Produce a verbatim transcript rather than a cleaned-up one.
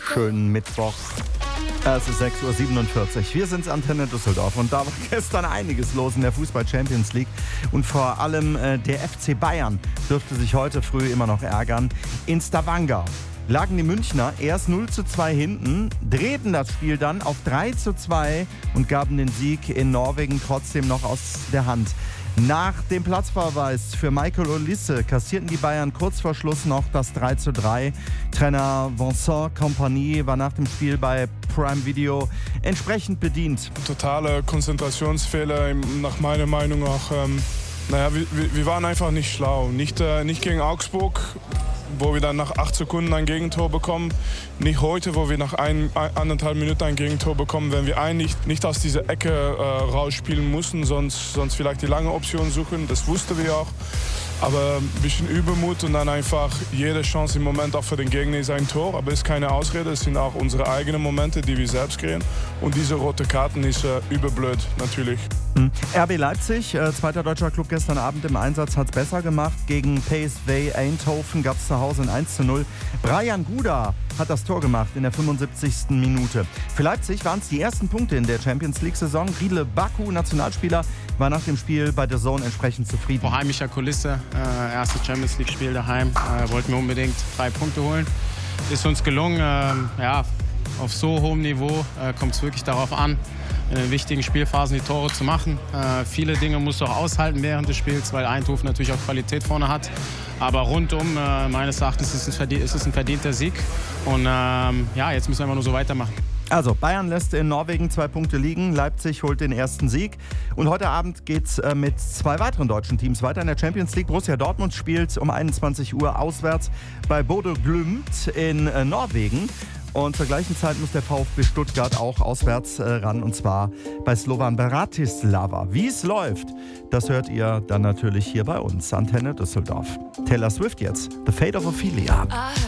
schönen Mittwoch. Es ist sechs Uhr siebenundvierzig. Wir sind Antenne Düsseldorf und da war gestern einiges los in der Fußball-Champions League. Und vor allem äh, der F C Bayern dürfte sich heute früh immer noch ärgern. In Stavanger lagen die Münchner erst null zu zwei hinten, drehten das Spiel dann auf drei zu zwei und gaben den Sieg in Norwegen trotzdem noch aus der Hand. Nach dem Platzverweis für Michael Olise kassierten die Bayern kurz vor Schluss noch das drei zu drei. Trainer Vincent Kompany war nach dem Spiel bei Prime Video entsprechend bedient. Totale Konzentrationsfehler, nach meiner Meinung auch. Ähm, naja, wir, wir waren einfach nicht schlau. Nicht, äh, nicht gegen Augsburg, wo wir dann nach acht Sekunden ein Gegentor bekommen. Nicht heute, wo wir nach ein, ein, anderthalb Minuten ein Gegentor bekommen, wenn wir eigentlich nicht aus dieser Ecke äh, rausspielen mussten, sonst, sonst vielleicht die lange Option suchen. Das wussten wir auch. Aber ein bisschen Übermut und dann einfach jede Chance im Moment auch für den Gegner ist ein Tor. Aber es ist keine Ausrede, es sind auch unsere eigenen Momente, die wir selbst kreieren. Und diese rote Karten ist äh, überblöd, natürlich. Mhm. R B Leipzig, äh, zweiter deutscher Club gestern Abend im Einsatz, hat es besser gemacht. Gegen P S V Eindhoven gab es zu Hause ein eins zu null. Brian Guda hat das Tor gemacht in der fünfundsiebzigsten Minute. Für Leipzig waren es die ersten Punkte in der Champions League-Saison. Riedle Baku, Nationalspieler, war nach dem Spiel bei The Zone entsprechend zufrieden. Vor heimischer Kulisse, äh, erstes Champions League-Spiel daheim, äh, wollten wir unbedingt drei Punkte holen. Ist uns gelungen, äh, ja, auf so hohem Niveau äh, kommt es wirklich darauf an, in den wichtigen Spielphasen die Tore zu machen. Äh, viele Dinge musst du auch aushalten während des Spiels, weil Eindhoven natürlich auch Qualität vorne hat. Aber rundum, äh, meines Erachtens, ist es, ist es ein verdienter Sieg. Und ähm, ja, jetzt müssen wir einfach nur so weitermachen. Also Bayern lässt in Norwegen zwei Punkte liegen, Leipzig holt den ersten Sieg. Und heute Abend geht es äh, mit zwei weiteren deutschen Teams weiter in der Champions League. Borussia Dortmund spielt um einundzwanzig Uhr auswärts bei Bodø Glimt in äh, Norwegen. Und zur gleichen Zeit muss der VfB Stuttgart auch auswärts äh, ran, und zwar bei Slovan Bratislava. Wie es läuft, das hört ihr dann natürlich hier bei uns, Antenne Düsseldorf. Taylor Swift jetzt, The Fate of Ophelia.